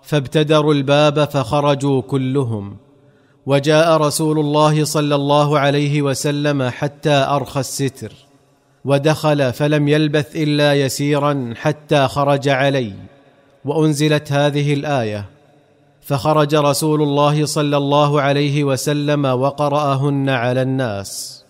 فابتدروا الباب فخرجوا كلهم، وجاء رسول الله صلى الله عليه وسلم حتى أرخى الستر، ودخل فلم يلبث إلا يسيرا حتى خرج علي، وأنزلت هذه الآية: فخرج رسول الله صلى الله عليه وسلم وقرأهن على الناس.